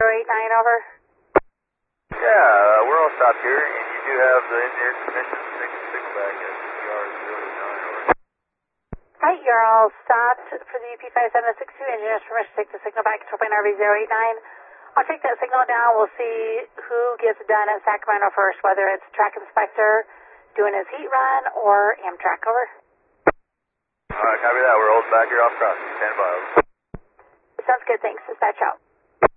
089, over. Yeah, we're all stopped here, and you do have the engineer's permission to take a signal back at CR 089, over. Right, you're all stopped for the UP5762. Engineer's permission to take the signal back to Topine RV 089. I'll take that signal down. We'll see who gets done at Sacramento first, whether it's track inspector doing his heat run or Amtrak, over. All right, copy that. We're holding back here off crossing. Stand by, over. Sounds good, thanks. Dispatch out.